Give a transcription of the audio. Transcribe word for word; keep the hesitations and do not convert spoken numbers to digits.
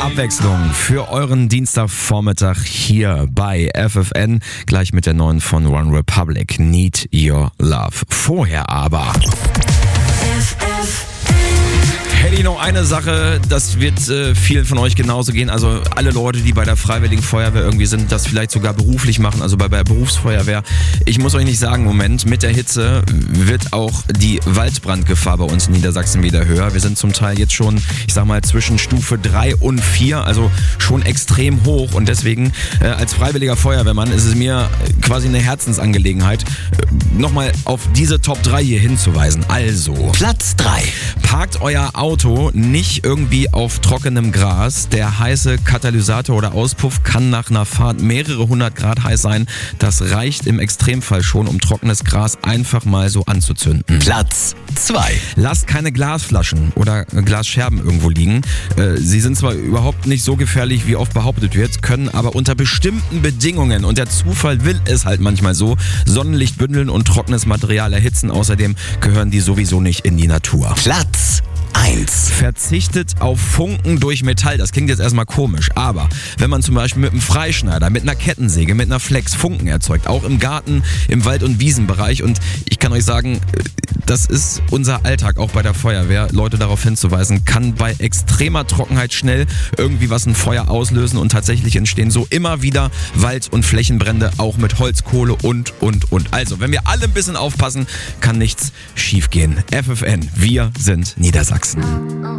Abwechslung für euren Dienstagvormittag hier bei F F N. Gleich mit der neuen von One Republic, Need Your Love. Vorher aber... Hätte ich noch eine Sache, das wird äh, vielen von euch genauso gehen, also alle Leute, die bei der Freiwilligen Feuerwehr irgendwie sind, das vielleicht sogar beruflich machen, also bei der Berufsfeuerwehr. Ich muss euch nicht sagen, Moment, mit der Hitze wird auch die Waldbrandgefahr bei uns in Niedersachsen wieder höher. Wir sind zum Teil jetzt schon, ich sag mal, zwischen Stufe drei und vier, also schon extrem hoch und deswegen äh, als freiwilliger Feuerwehrmann ist es mir quasi eine Herzensangelegenheit, äh, nochmal auf diese Top drei hier hinzuweisen. Also, Platz drei. Parkt euer Auto nicht irgendwie auf trockenem Gras. Der heiße Katalysator oder Auspuff kann nach einer Fahrt mehrere hundert Grad heiß sein. Das reicht im Extremfall schon, um trockenes Gras einfach mal so anzuzünden. Platz zwei. Lasst keine Glasflaschen oder Glasscherben irgendwo liegen. Sie sind zwar überhaupt nicht so gefährlich, wie oft behauptet wird, können aber unter bestimmten Bedingungen, und der Zufall will es halt manchmal so, Sonnenlicht bündeln und trockenes Material erhitzen. Außerdem gehören die sowieso nicht in die Natur. Platz eins. Verzichtet auf Funken durch Metall. Das klingt jetzt erstmal komisch, aber wenn man zum Beispiel mit einem Freischneider, mit einer Kettensäge, mit einer Flex Funken erzeugt, auch im Garten, im Wald- und Wiesenbereich, und ich kann euch sagen, das ist unser Alltag, auch bei der Feuerwehr, Leute darauf hinzuweisen, kann bei extremer Trockenheit schnell irgendwie was ein Feuer auslösen und tatsächlich entstehen so immer wieder Wald- und Flächenbrände, auch mit Holzkohle und, und, und. Also, wenn wir alle ein bisschen aufpassen, kann nichts schiefgehen. F F N, wir sind Niedersachsen.